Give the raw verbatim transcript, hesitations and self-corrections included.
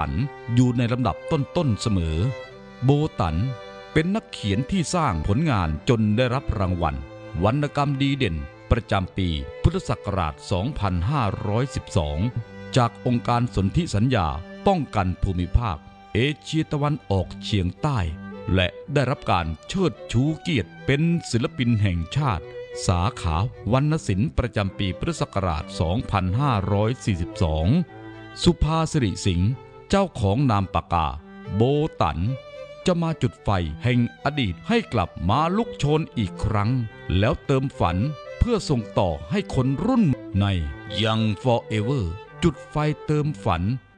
นอยู่ในลำดับต้นๆเสมอโบตันเป็นนักเขียนที่สร้างผลงานจนได้รับรางวัลวรรณกรรมดีเด่นประจำปีพุทธศักราช สองพันห้าร้อยสิบสอง จากองค์การสนธิสัญญาป้องกันภูมิภาคเอเชียตะวันออกเฉียงใต้และได้รับการเชิดชูเกียรติเป็นศิลปินแห่งชาติสาขาวรรณศิลป์ประจำปีพุทธศักราช สองพันห้าร้อยสี่สิบสอง สุภาสิริสิงห์เจ้าของนามปากกาโบตันจะมาจุดไฟแห่งอดีตให้กลับมาลุกโชนอีกครั้งแล้วเติมฝันเพื่อส่งต่อให้คนรุ่นใน Young Forever จุดไฟเติมฝัน